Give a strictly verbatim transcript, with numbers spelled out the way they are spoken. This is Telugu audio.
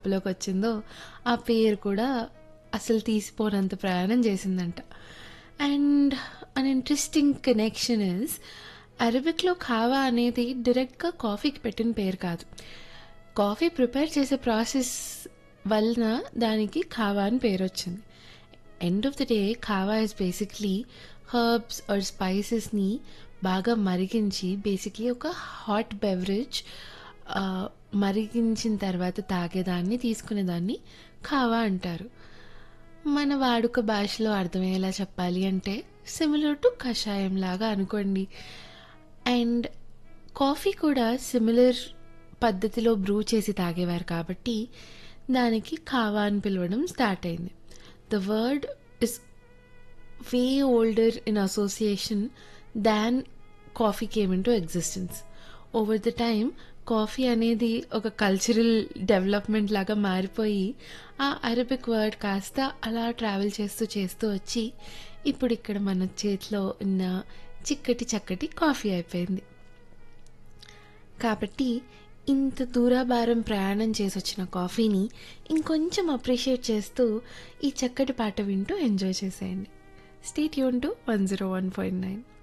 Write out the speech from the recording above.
లోకొచ్చిందో ఆ పేరు కూడా అసలు తీసిపోనంత ప్రయాణం చేసిందంట. And an interesting connection is అరబిక్‌లో కావా అనేది డైరెక్ట్‌గా కాఫీకి పెట్టిన పేరు కాదు. కాఫీ ప్రిపేర్ చేసే ప్రాసెస్ వలన దానికి కావా అని పేరొచ్చింది. ఎండ్ ఆఫ్ ది డే కావా ఇస్ బేసిక్‌లీ హర్బ్స్ ఆర్ స్పైసెస్‌ని బాగా మరిగించి బేసిక్‌లీ ఒక హాట్ బెవరేజ్ ఆహ్, మరిగించిన తర్వాత తాగేదాన్ని, తీసుకునేదాన్ని కావా అంటారు. మన వాడుక భాషలో అర్థమయ్యేలా చెప్పాలి అంటే సిమిలర్ టు కషాయం లాగా అనుకోండి. అండ్ కాఫీ కూడా సిమిలర్ పద్ధతిలో బ్రూ చేసి తాగేవారు కాబట్టి దానికి కావా అని పిలవడం స్టార్ట్ అయింది. The word is way older in association than coffee came in to existence. Over the time coffee అనేది ఒక కల్చరల్ డెవలప్మెంట్ లాగా మారిపోయి ఆ అరబిక్ వర్డ్ కాస్త అలా ట్రావెల్ చేస్తూ చేస్తూ వచ్చి ఇప్పుడు ఇక్కడ మన చేతిలో ఉన్న చిక్కటి చక్కటి కాఫీ అయిపోయింది. కాబట్టి ఇంత దూరాభారం ప్రయాణం చేసి వచ్చిన కాఫీని ఇంకొంచెం అప్రిషియేట్ చేస్తూ ఈ చక్కటి పాట వింటూ ఎంజాయ్ చేసేయండి. Stay tune to one zero one point nine.